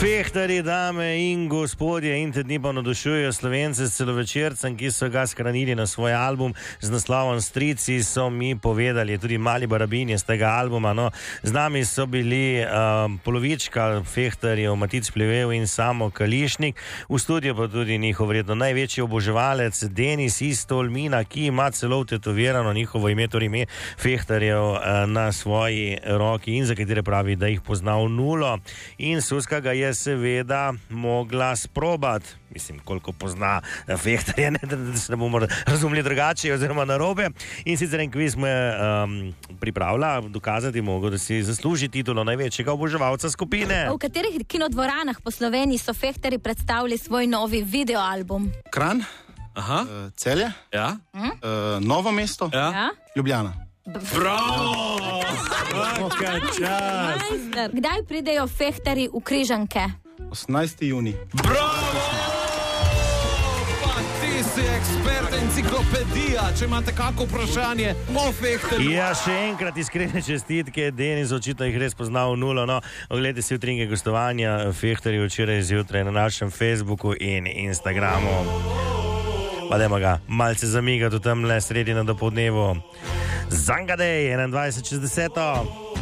Fehtarji, dame in gospodje, in te dni pa navdušujejo Slovence s celovečercem, ki so ga shranili na svoj album z naslovom Strici, so mi povedali, tudi mali barabini z tega albuma. No, z nami so bili polovička Fehtarjev, Matic Plevel in Samo Kališnik, v studiu pa tudi njihov verjetno največji oboževalec Denis iz Tolmina, ki ima celo tetovirano njihovo ime, torej ime Fehtarjev na svoji roki in za katere pravi, da jih pozna v nulo. In Suska ga je seveda mogla sprobati. Mislim, koliko pozna Fehtarje, da se ne bomo razumeli drugače oziroma narobe. In sicer en kviz me pripravlja, dokazati mogo, da si zasluži titulo največjega oboževalca skupine. V katerih kinodvoranah po Sloveniji so Fehtarji predstavili svoj novi videoalbum? Kranj, Celje, Ja? Novo mesto, Ja? Ljubljana. Bravo! Kaj čas! Majster. Kdaj pridejo Fehtarji v Križanke? 18. junij. Bravo! Pa ti si ekspert, enciklopedija, če imate kako vprašanje o Fehtarju. Ja, še enkrat iskrene čestitke, Denis očitno jih res poznal v nulo. No, oglejte si jutringe gostovanja Fehtarjev včeraj zjutraj na našem Facebooku in Instagramu. Pa dajmo ga malce zamigati v temle sredi na dopoldnevu. Zangadej, 21 čez 10.